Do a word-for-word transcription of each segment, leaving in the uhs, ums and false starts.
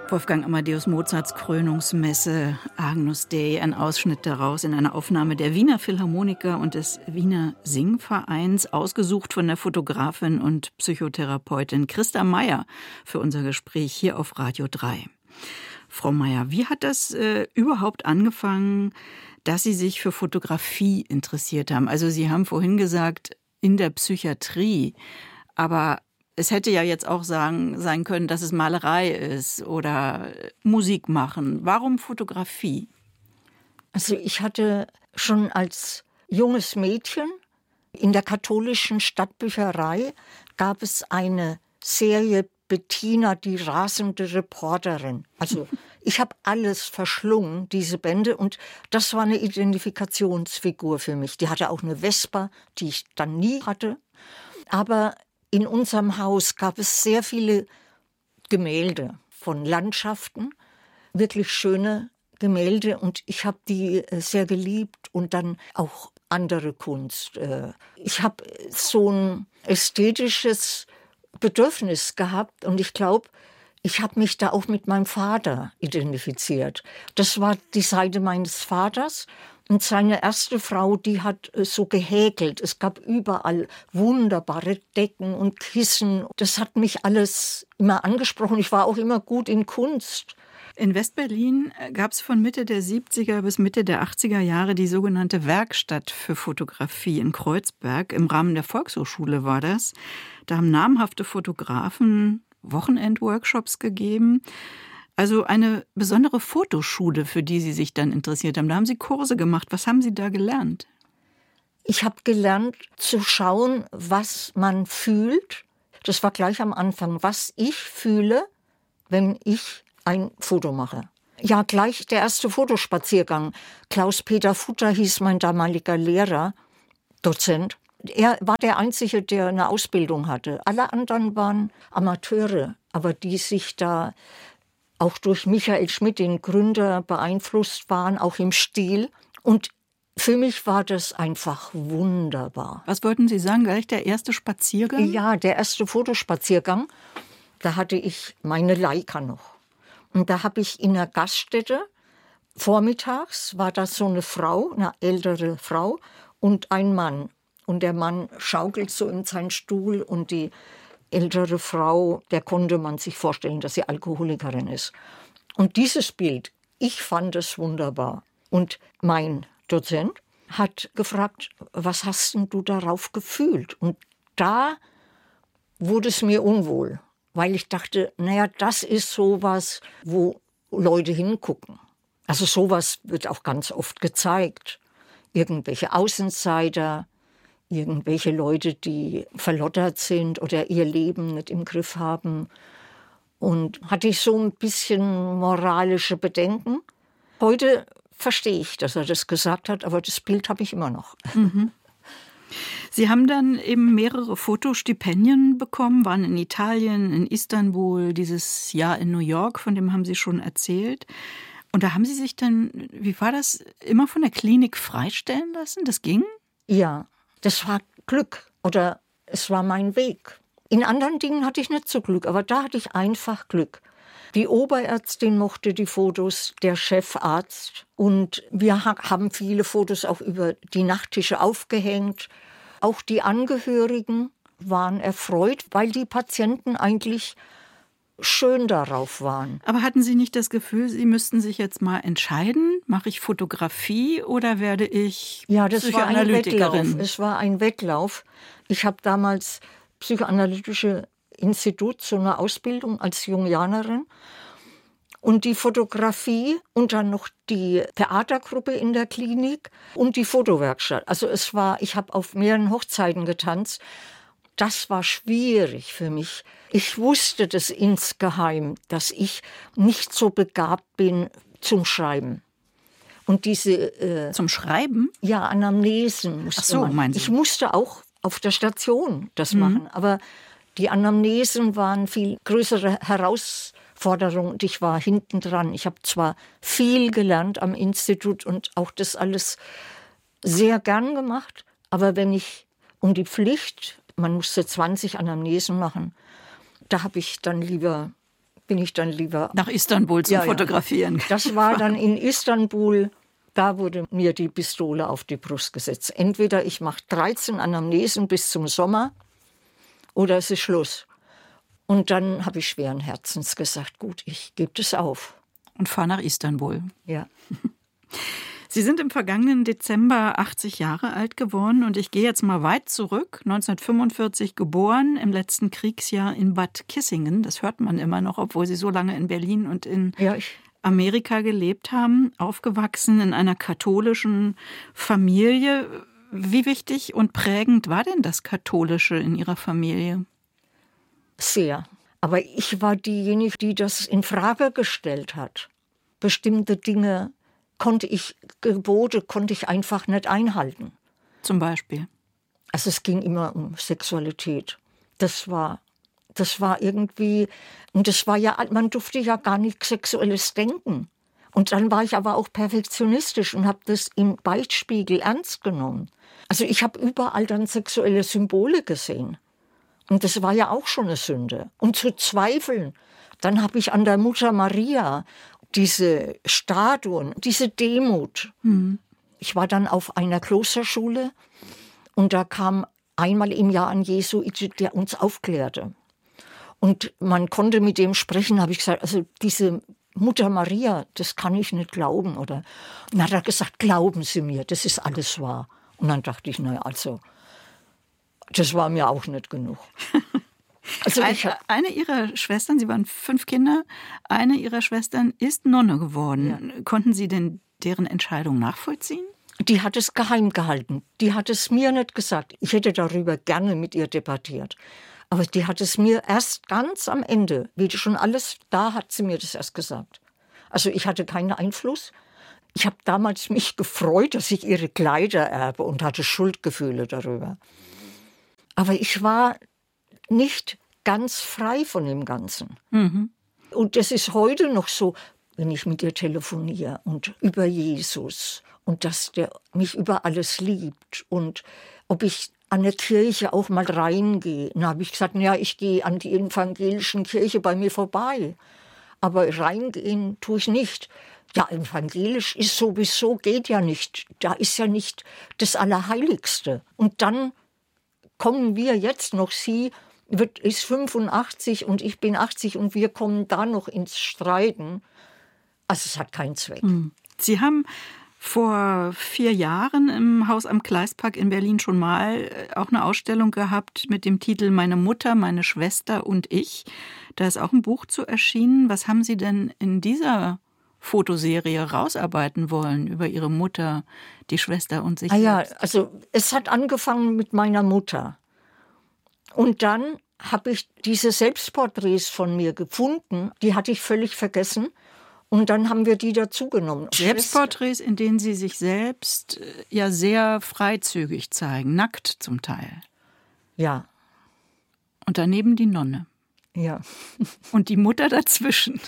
Wolfgang Amadeus Mozarts Krönungsmesse, Agnus Dei, ein Ausschnitt daraus in einer Aufnahme der Wiener Philharmoniker und des Wiener Singvereins, ausgesucht von der Fotografin und Psychotherapeutin Christa Meyer für unser Gespräch hier auf Radio drei. Frau Meyer, wie hat das äh, überhaupt angefangen, dass Sie sich für Fotografie interessiert haben? Also Sie haben vorhin gesagt, in der Psychiatrie, aber es hätte ja jetzt auch sagen, sein können, dass es Malerei ist oder Musik machen. Warum Fotografie? Also ich hatte schon als junges Mädchen in der katholischen Stadtbücherei gab es eine Serie Bettina, die rasende Reporterin. Also ich habe alles verschlungen, diese Bände, und das war eine Identifikationsfigur für mich. Die hatte auch eine Vespa, die ich dann nie hatte. Aber in unserem Haus gab es sehr viele Gemälde von Landschaften, wirklich schöne Gemälde, und ich habe die sehr geliebt und dann auch andere Kunst. Ich habe so ein ästhetisches Bedürfnis gehabt und ich glaube, ich habe mich da auch mit meinem Vater identifiziert. Das war die Seite meines Vaters. Und seine erste Frau, die hat so gehäkelt. Es gab überall wunderbare Decken und Kissen. Das hat mich alles immer angesprochen. Ich war auch immer gut in Kunst. In Westberlin gab es von Mitte der siebziger bis Mitte der achtziger Jahre die sogenannte Werkstatt für Fotografie in Kreuzberg. Im Rahmen der Volkshochschule war das. Da haben namhafte Fotografen Wochenendworkshops gegeben. Also eine besondere Fotoschule, für die Sie sich dann interessiert haben. Da haben Sie Kurse gemacht. Was haben Sie da gelernt? Ich habe gelernt zu schauen, was man fühlt. Das war gleich am Anfang, was ich fühle, wenn ich ein Foto mache. Ja, gleich der erste Fotospaziergang. Klaus-Peter Futter hieß mein damaliger Lehrer, Dozent. Er war der Einzige, der eine Ausbildung hatte. Alle anderen waren Amateure, aber die sich da auch durch Michael Schmidt, den Gründer, beeinflusst waren, auch im Stil. Und für mich war das einfach wunderbar. Was wollten Sie sagen, gleich der erste Spaziergang? Ja, der erste Fotospaziergang, da hatte ich meine Leica noch. Und da habe ich in einer Gaststätte, vormittags war das so eine Frau, eine ältere Frau und ein Mann. Und der Mann schaukelt so in seinen Stuhl und die ältere Frau, der konnte man sich vorstellen, dass sie Alkoholikerin ist. Und dieses Bild, ich fand es wunderbar. Und mein Dozent hat gefragt, was hast denn du darauf gefühlt? Und da wurde es mir unwohl, weil ich dachte, naja, das ist sowas, wo Leute hingucken. Also sowas wird auch ganz oft gezeigt. Irgendwelche Außenseiter, irgendwelche Leute, die verlottert sind oder ihr Leben nicht im Griff haben. Und hatte ich so ein bisschen moralische Bedenken. Heute verstehe ich, dass er das gesagt hat, aber das Bild habe ich immer noch. Mhm. Sie haben dann eben mehrere Fotostipendien bekommen, waren in Italien, in Istanbul, dieses Jahr in New York, von dem haben Sie schon erzählt. Und da haben Sie sich dann, wie war das, immer von der Klinik freistellen lassen? Das ging? Ja. Das war Glück oder es war mein Weg. In anderen Dingen hatte ich nicht so Glück, aber da hatte ich einfach Glück. Die Oberärztin mochte die Fotos, der Chefarzt. Und wir haben viele Fotos auch über die Nachttische aufgehängt. Auch die Angehörigen waren erfreut, weil die Patienten eigentlich schön darauf waren. Aber hatten Sie nicht das Gefühl, Sie müssten sich jetzt mal entscheiden, mache ich Fotografie oder werde ich ja, das Psychoanalytikerin? War ein Wettlauf. Es war ein Wettlauf. Ich habe damals psychoanalytische Institut, so eine Ausbildung als Jungianerin. Und die Fotografie und dann noch die Theatergruppe in der Klinik und die Fotowerkstatt. Also es war, ich habe auf mehreren Hochzeiten getanzt. Das war schwierig für mich. Ich wusste das insgeheim, dass ich nicht so begabt bin zum Schreiben. Und diese äh, zum Schreiben? Ja, Anamnesen musste Ach so, man. meinen Sie? Ich musste auch auf der Station das mhm. machen, aber die Anamnesen waren viel größere Herausforderung und ich war hinten dran. Ich habe zwar viel gelernt am Institut und auch das alles sehr gern gemacht, aber wenn ich um die Pflicht, man musste zwanzig Anamnesen machen, da habe ich dann lieber bin ich dann lieber nach Istanbul zum ja, Fotografieren. Ja. Das war dann in Istanbul, da wurde mir die Pistole auf die Brust gesetzt. Entweder ich mache dreizehn Anamnesen bis zum Sommer oder es ist Schluss. Und dann habe ich schweren Herzens gesagt, gut, ich gebe das auf. Und fahre nach Istanbul. Ja. Sie sind im vergangenen Dezember achtzig Jahre alt geworden und ich gehe jetzt mal weit zurück. neunzehnhundertfünfundvierzig geboren, im letzten Kriegsjahr in Bad Kissingen. Das hört man immer noch, obwohl Sie so lange in Berlin und in ja, ich Amerika gelebt haben. Aufgewachsen in einer katholischen Familie. Wie wichtig und prägend war denn das Katholische in Ihrer Familie? Sehr. Aber ich war diejenige, die das in Frage gestellt hat. Bestimmte Dinge konnte ich, Gebote konnte ich einfach nicht einhalten. Zum Beispiel? Also es ging immer um Sexualität. Das war, das war irgendwie, und das war ja, man durfte ja gar nicht Sexuelles denken. Und dann war ich aber auch perfektionistisch und habe das im Beichtspiegel ernst genommen. Also ich habe überall dann sexuelle Symbole gesehen. Und das war ja auch schon eine Sünde. Und zu zweifeln, dann habe ich an der Mutter Maria diese Statuen, diese Demut. Mhm. Ich war dann auf einer Klosterschule und da kam einmal im Jahr ein Jesuit, der uns aufklärte. Und man konnte mit dem sprechen, habe ich gesagt, also diese Mutter Maria, das kann ich nicht glauben. Oder? Und dann hat er gesagt, glauben Sie mir, das ist alles wahr. Und dann dachte ich, naja, also, das war mir auch nicht genug. Also ich eine, eine Ihrer Schwestern, Sie waren fünf Kinder, eine Ihrer Schwestern ist Nonne geworden. Ja. Konnten Sie denn deren Entscheidung nachvollziehen? Die hat es geheim gehalten. Die hat es mir nicht gesagt. Ich hätte darüber gerne mit ihr debattiert. Aber die hat es mir erst ganz am Ende, wie schon alles, da hat sie mir das erst gesagt. Also ich hatte keinen Einfluss. Ich habe damals mich gefreut, dass ich ihre Kleider erbe und hatte Schuldgefühle darüber. Aber ich war nicht ganz frei von dem Ganzen. Mhm. Und das ist heute noch so, wenn ich mit ihr telefoniere und über Jesus und dass der mich über alles liebt und ob ich an der Kirche auch mal reingehe. Dann habe ich gesagt, ja, ich gehe an die evangelischen Kirche bei mir vorbei. Aber reingehen tue ich nicht. Ja, evangelisch ist sowieso, geht ja nicht. Da ist ja nicht das Allerheiligste. Und dann kommen wir jetzt noch, sie wird, ist fünfundachtzig und ich bin achtzig und wir kommen da noch ins Streiten. Also es hat keinen Zweck. Sie haben vor vier Jahren im Haus am Kleistpark in Berlin schon mal auch eine Ausstellung gehabt mit dem Titel »Meine Mutter, meine Schwester und ich«. Da ist auch ein Buch zu erschienen. Was haben Sie denn in dieser Fotoserie rausarbeiten wollen über Ihre Mutter, die Schwester und sich ah ja, selbst? Also es hat angefangen mit meiner Mutter. Und dann habe ich diese Selbstporträts von mir gefunden. Die hatte ich völlig vergessen. Und dann haben wir die dazugenommen. Selbstporträts, in denen Sie sich selbst ja sehr freizügig zeigen, nackt zum Teil. Ja. Und daneben die Nonne. Ja. Und die Mutter dazwischen.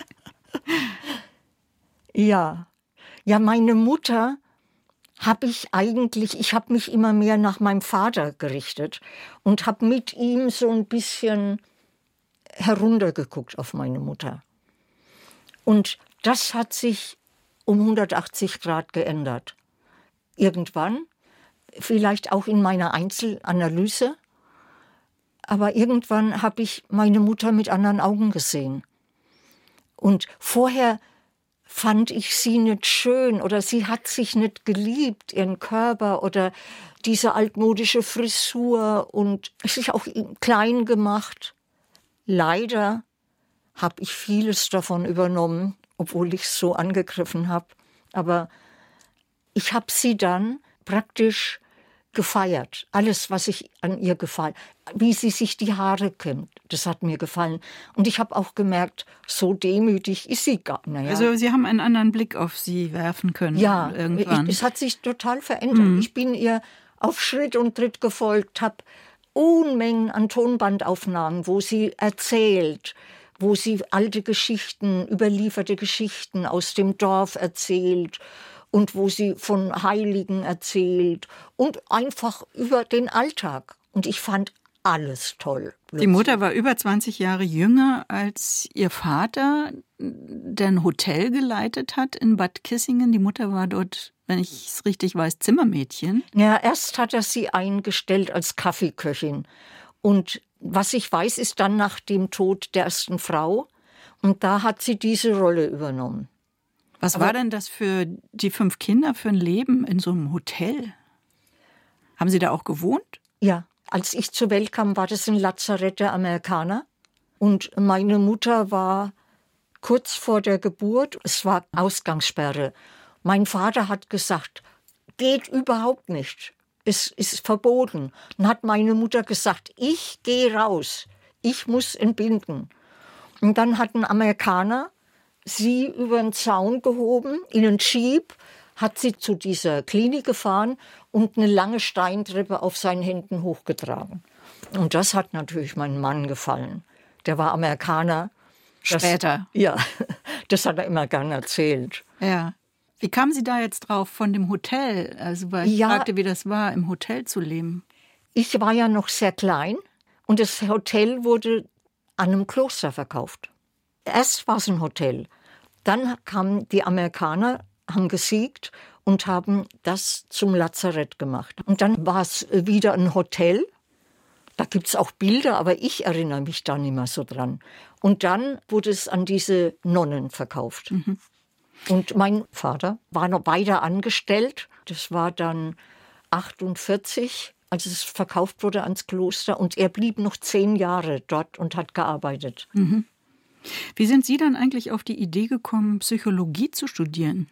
Ja. Ja, meine Mutter habe ich eigentlich, ich habe mich immer mehr nach meinem Vater gerichtet und habe mit ihm so ein bisschen heruntergeguckt auf meine Mutter. Und das hat sich um hundertachtzig Grad geändert. Irgendwann, vielleicht auch in meiner Einzelanalyse, aber irgendwann habe ich meine Mutter mit anderen Augen gesehen. Und vorher fand ich sie nicht schön oder sie hat sich nicht geliebt, ihren Körper oder diese altmodische Frisur und sich auch klein gemacht. Leider habe ich vieles davon übernommen, obwohl ich es so angegriffen habe. Aber ich habe sie dann praktisch gefeiert. Alles, was ich an ihr gefallen, wie sie sich die Haare kämmt, das hat mir gefallen. Und ich habe auch gemerkt, so demütig ist sie gar nicht. Naja. Also Sie haben einen anderen Blick auf sie werfen können. Ja, irgendwann. Ich, es hat sich total verändert. Mhm. Ich bin ihr auf Schritt und Tritt gefolgt, habe Unmengen an Tonbandaufnahmen, wo sie erzählt, wo sie alte Geschichten, überlieferte Geschichten aus dem Dorf erzählt und wo sie von Heiligen erzählt und einfach über den Alltag. Und ich fand alles toll, Die Mutter war über zwanzig Jahre jünger als ihr Vater, der ein Hotel geleitet hat in Bad Kissingen. Die Mutter war dort, wenn ich es richtig weiß, Zimmermädchen. Ja, erst hat er sie eingestellt als Kaffeeköchin. Und was ich weiß, ist dann nach dem Tod der ersten Frau. Und da hat sie diese Rolle übernommen. Was Aber war denn das für die fünf Kinder für ein Leben in so einem Hotel? Haben Sie da auch gewohnt? Ja, als ich zur Welt kam, war das ein Lazarett der Amerikaner. Und meine Mutter war kurz vor der Geburt, es war Ausgangssperre. Mein Vater hat gesagt, geht überhaupt nicht. Es ist verboten. Dann hat meine Mutter gesagt, ich gehe raus. Ich muss entbinden. Und dann hat ein Amerikaner sie über den Zaun gehoben, in einen Jeep, hat sie zu dieser Klinik gefahren und eine lange Steintreppe auf seinen Händen hochgetragen. Und das hat natürlich meinem Mann gefallen. Der war Amerikaner. Das, Später. Ja, das hat er immer gern erzählt. Ja. Wie kamen Sie da jetzt drauf von dem Hotel? Also, weil ich Ja. fragte, wie das war, im Hotel zu leben. Ich war ja noch sehr klein und das Hotel wurde an einem Kloster verkauft. Erst war es ein Hotel. Dann kamen die Amerikaner, haben gesiegt und haben das zum Lazarett gemacht. Und dann war es wieder ein Hotel. Da gibt es auch Bilder, aber ich erinnere mich da nicht mehr so dran. Und dann wurde es an diese Nonnen verkauft. Mhm. Und mein Vater war noch weiter angestellt. Das war dann achtundvierzig, als es verkauft wurde ans Kloster. Und er blieb noch zehn Jahre dort und hat gearbeitet. Mhm. Wie sind Sie dann eigentlich auf die Idee gekommen, Psychologie zu studieren?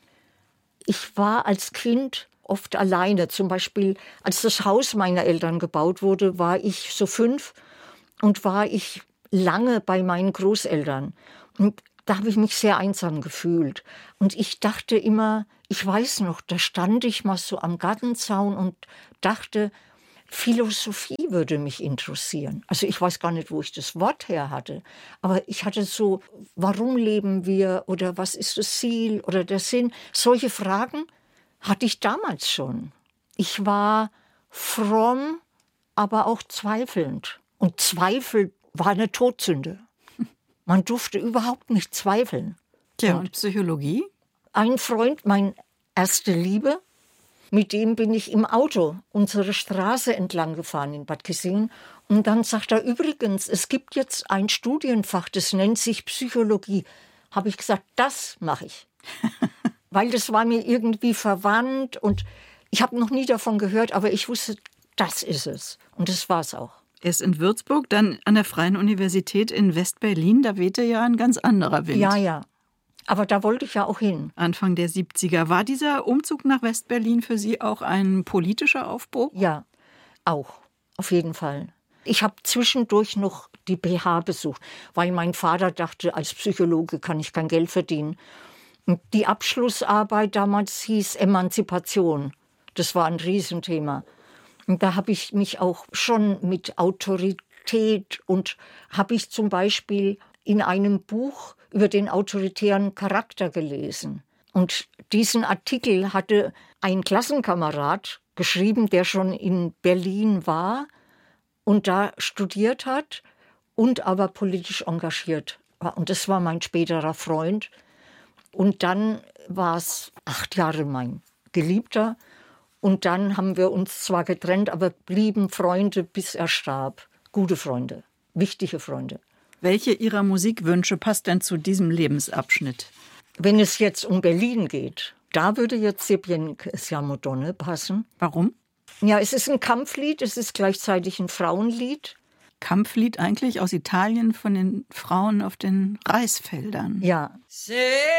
Ich war als Kind oft alleine. Zum Beispiel, als das Haus meiner Eltern gebaut wurde, war ich so fünf und war ich lange bei meinen Großeltern. Und da habe ich mich sehr einsam gefühlt. Und ich dachte immer, ich weiß noch, da stand ich mal so am Gartenzaun und dachte, Philosophie würde mich interessieren. Also ich weiß gar nicht, wo ich das Wort her hatte. Aber ich hatte so, warum leben wir oder was ist das Ziel oder der Sinn? Solche Fragen hatte ich damals schon. Ich war fromm, aber auch zweifelnd. Und Zweifel war eine Todsünde. Man durfte überhaupt nicht zweifeln. Tja, und Psychologie? Ein Freund, mein erste Liebe, mit dem bin ich im Auto unsere Straße entlang gefahren in Bad Kissingen. Und dann sagt er, übrigens, es gibt jetzt ein Studienfach, das nennt sich Psychologie. Habe ich gesagt, das mache ich. Weil das war mir irgendwie verwandt und ich habe noch nie davon gehört, aber ich wusste, das ist es. Und das war es auch. Erst in Würzburg, dann an der Freien Universität in West-Berlin. Da wehte ja ein ganz anderer Wind. Ja, ja. Aber da wollte ich ja auch hin. Anfang der siebziger. War dieser Umzug nach West-Berlin für Sie auch ein politischer Aufbruch? Ja, auch. Auf jeden Fall. Ich habe zwischendurch noch die B H besucht, weil mein Vater dachte, als Psychologe kann ich kein Geld verdienen. Und die Abschlussarbeit damals hieß Emanzipation. Das war ein Riesenthema. Und da habe ich mich auch schon mit Autorität und habe ich zum Beispiel in einem Buch über den autoritären Charakter gelesen. Und diesen Artikel hatte ein Klassenkamerad geschrieben, der schon in Berlin war und da studiert hat und aber politisch engagiert war. Und das war mein späterer Freund. Und dann war es acht Jahre mein Geliebter. Und dann haben wir uns zwar getrennt, aber blieben Freunde, bis er starb. Gute Freunde, wichtige Freunde. Welche Ihrer Musikwünsche passt denn zu diesem Lebensabschnitt? Wenn es jetzt um Berlin geht, da würde jetzt Siebjenka Siamo Donne passen. Warum? Ja, es ist ein Kampflied, es ist gleichzeitig ein Frauenlied. Kampflied eigentlich aus Italien von den Frauen auf den Reisfeldern. Ja.